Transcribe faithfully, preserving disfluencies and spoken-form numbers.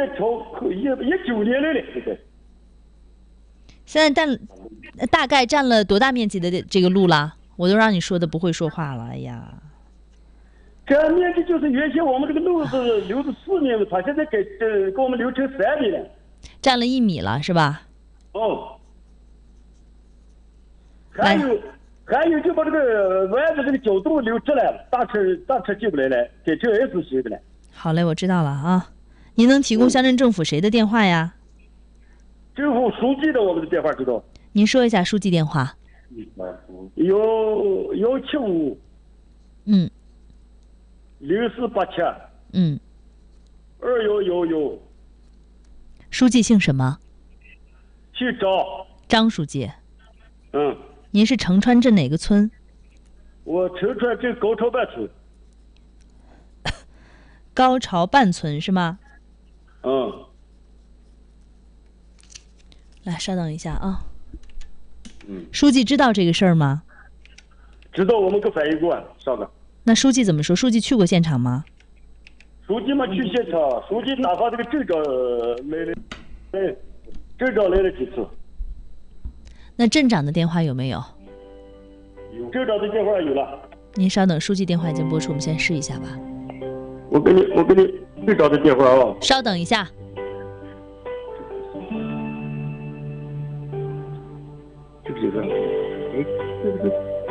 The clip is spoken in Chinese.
年超一一九年来了，这个现在占大概占了多大面积的这个路了？我都让你说的不会说话了，哎呀！ 这面积就是原先我们这个路是留着四米，他现在给呃给我们留成三米了。 占了一米了是吧？ 哦。还有还有就把这个弯子这个角度留直了，大车大车进不来了，改成 S 型的了。 好嘞，我知道了啊。您能提供乡镇政府谁的电话呀？ 政府书记的我们的电话知道。 您说一下书记电话。 幺幺七五。 嗯。 零四八七。 嗯。 二幺幺幺。 书记姓什么？ 姓张。 张书记。 嗯。 您是城川镇哪个村？ 我城川镇高潮半村。 高潮半村是吗？ 嗯。 来，稍等一下啊。 嗯。 书记知道这个事儿吗？ 知道，我们可反映过上个。 那书记怎么说？书记去过现场吗？ 书记嘛去现场，书记打发这个镇长来了，哎，镇长来了几次。 那镇长的电话有没有？ 有，镇长的电话有了。 您稍等，书记电话已经拨出，我们先试一下吧。 我给你，我给你镇长的电话啊。 稍等一下。 这个这个，哎，这个。